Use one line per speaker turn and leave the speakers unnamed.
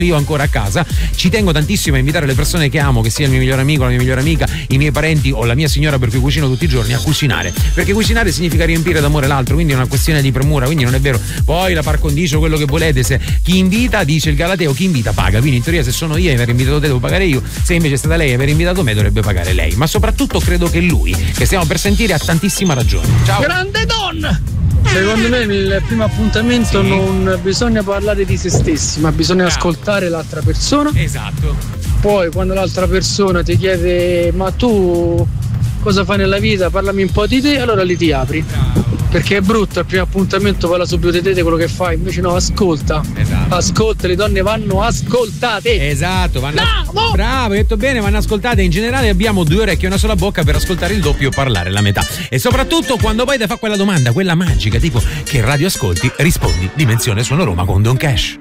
io ancora a casa ci tengo tantissimo a invitare le persone che amo, che sia il mio migliore amico, la mia migliore amica, i miei parenti o la mia signora per cui cucino tutti i giorni, a cucinare, perché cucinare significa riempire d'amore l'altro, quindi è una questione di premura, quindi non è vero poi la par condicio quello che volete, se chi invita, dice il Galateo, chi invita paga, quindi in teoria se sono io a aver invitato te devo pagare io, se invece è stata lei a aver invitato me dovrebbe pagare lei, ma soprattutto credo che lui, che stiamo per sentire, ha tantissima ragione. Ciao.
Grande donna! Secondo me il primo appuntamento non bisogna parlare di se stessi, ma bisogna ascoltare l'altra persona.
Esatto.
Poi quando l'altra persona ti chiede ma tu cosa fai nella vita, parlami un po' di te, allora lì ti apri. Perché è brutto il primo appuntamento, parla subito di te, di quello che fai, invece no, ascolta.
Esatto.
Ascolta, le donne vanno ascoltate.
Esatto, bravo, hai detto bene, vanno ascoltate. In generale abbiamo 2 orecchie e una sola bocca per ascoltare il doppio e parlare la metà. E soprattutto quando poi ti fa quella domanda, quella magica, tipo che radio ascolti, rispondi Dimensione Suono Roma con Don Cash.